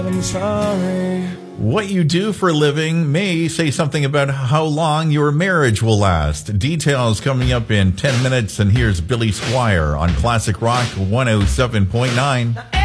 I'm sorry. What you do for a living may say something about how long your marriage will last. Details coming up in 10 minutes, and here's Billy Squire on Classic Rock 107.9.